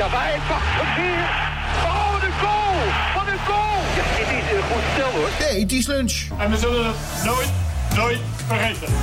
Javaai pakt hem weer. Oh, de goal! Wat een goal! Ja, dit is een goed stel, hoor. Nee, het is lunch. En we zullen het nooit vergeten.